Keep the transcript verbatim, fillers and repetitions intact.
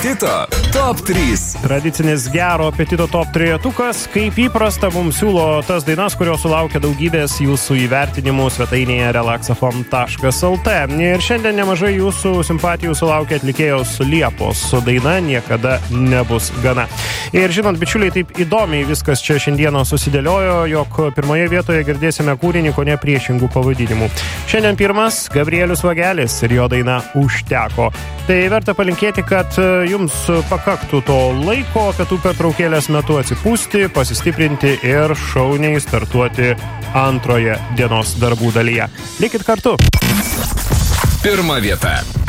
Apetito top trys. Tradicinis gero apetito top trejetukas, kaip įprasta, mums siūlo tas dainas, kurios sulaukia daugybės jūsų įvertinimų svetainėje relaxafon taškas lt. Ir šiandien nemažai jūsų simpatijų sulaukia atlikėjos Liepos daina Niekada nebus gana. Ir žinot, bičiuliai, taip įdomiai viskas čia šiandieną susidėliojo, jog pirmoje vietoje girdėsime kūrinį kone priešingų pavadinimų. Šiandien pirmas Gabrielius Vagelis ir jo daina Užteko. Tai verta palinkėti, kad jums pakaktų to laiko pietų pertraukėlės metu atsipūsti, pasistiprinti ir šauniai startuoti antroje dienos darbų dalyje. Likit kartu. Pirma vieta.